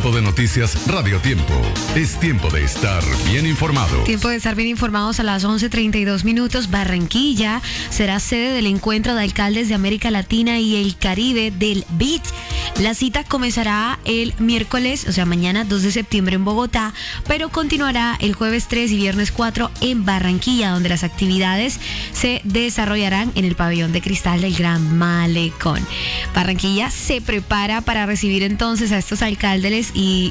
Tiempo de noticias Radio Tiempo. Es tiempo de estar bien informado. Tiempo de estar bien informados a las 11:32. Barranquilla será sede del encuentro de alcaldes de América Latina y el Caribe del BID. La cita comenzará el miércoles, o sea, mañana 2 de septiembre en Bogotá, pero continuará el jueves 3 y viernes 4 en Barranquilla, donde las actividades se desarrollarán en el pabellón de cristal del Gran Malecón. Barranquilla se prepara para recibir entonces a estos alcaldes y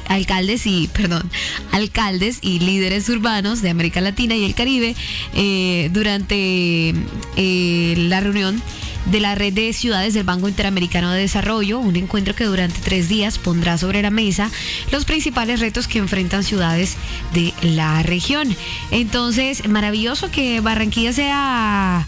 líderes urbanos de América Latina y el Caribe durante la reunión de la red de ciudades del Banco Interamericano de Desarrollo, un encuentro que durante 3 días pondrá sobre la mesa los principales retos que enfrentan ciudades de la región. Entonces, maravilloso que Barranquilla sea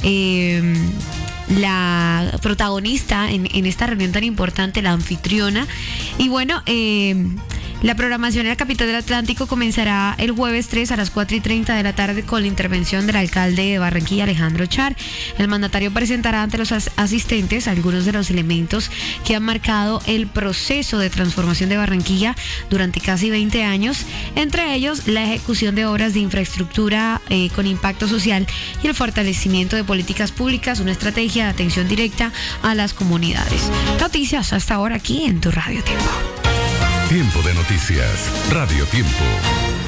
la protagonista en esta reunión tan importante, la anfitriona. Y bueno, la programación en la capital del Atlántico comenzará el jueves 3 a las 4:30 de la tarde con la intervención del alcalde de Barranquilla, Alejandro Char. El mandatario presentará ante los asistentes algunos de los elementos que han marcado el proceso de transformación de Barranquilla durante casi 20 años, entre ellos la ejecución de obras de infraestructura con impacto social y el fortalecimiento de políticas públicas, una estrategia de atención directa a las comunidades. Noticias hasta ahora aquí en tu Radio Tiempo. Tiempo de noticias Radio Tiempo.